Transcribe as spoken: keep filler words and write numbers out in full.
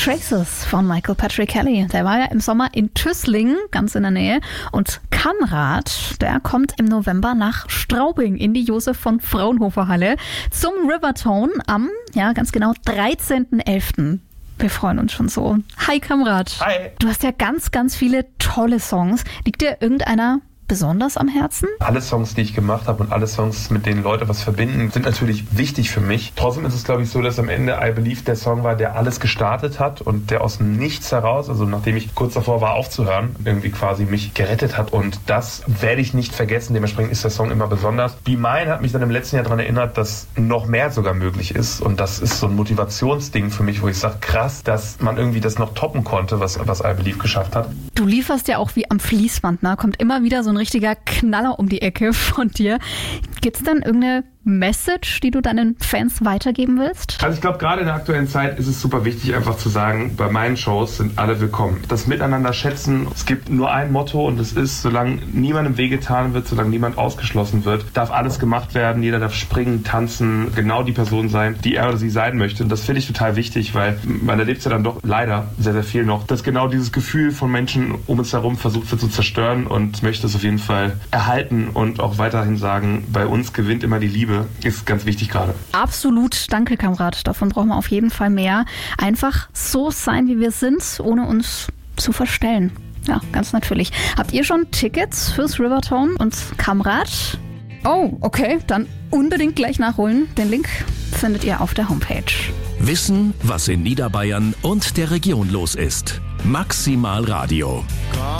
Traces von Michael Patrick Kelly. Der war ja im Sommer in Tüßlingen, ganz in der Nähe. Und Kamrat, der kommt im November nach Straubing in die Josef von Fraunhofer Halle zum Rivertone am, ja ganz genau, dreizehnten elften Wir freuen uns schon so. Hi Kamrat. Hi. Du hast ja ganz, ganz viele tolle Songs. Liegt dir irgendeiner besonders am Herzen? Alle Songs, die ich gemacht habe und alle Songs, mit denen Leute was verbinden, sind natürlich wichtig für mich. Trotzdem ist es, glaube ich, so, dass am Ende I Believe der Song war, der alles gestartet hat und der aus dem Nichts heraus, also nachdem ich kurz davor war aufzuhören, irgendwie quasi mich gerettet hat. Und das werde ich nicht vergessen. Dementsprechend ist der Song immer besonders. Be Mine hat mich dann im letzten Jahr daran erinnert, dass noch mehr sogar möglich ist. Und das ist so ein Motivationsding für mich, wo ich sage, krass, dass man irgendwie das noch toppen konnte, was, was I Believe geschafft hat. Du lieferst ja auch wie am Fließband, ne? Kommt immer wieder so ein richtiger Knaller um die Ecke von dir. Gibt's dann irgendeine Message, die du deinen Fans weitergeben willst? Also ich glaube, gerade in der aktuellen Zeit ist es super wichtig, einfach zu sagen, bei meinen Shows sind alle willkommen. Das Miteinander schätzen, es gibt nur ein Motto und es ist, solange niemandem wehgetan wird, solange niemand ausgeschlossen wird, darf alles gemacht werden, jeder darf springen, tanzen, genau die Person sein, die er oder sie sein möchte. Und das finde ich total wichtig, weil man erlebt ja dann doch leider sehr, sehr viel noch, dass genau dieses Gefühl von Menschen um uns herum versucht wird zu zerstören, und ich möchte es auf jeden Fall erhalten und auch weiterhin sagen, bei uns gewinnt immer die Liebe. Ist ganz wichtig gerade. Absolut, danke Kamrat. Davon brauchen wir auf jeden Fall mehr. Einfach so sein, wie wir sind, ohne uns zu verstellen. Ja, ganz natürlich. Habt ihr schon Tickets fürs Rivertone und Kamrat? Oh, okay, dann unbedingt gleich nachholen. Den Link findet ihr auf der Homepage. Wissen, was in Niederbayern und der Region los ist. Maximal Radio.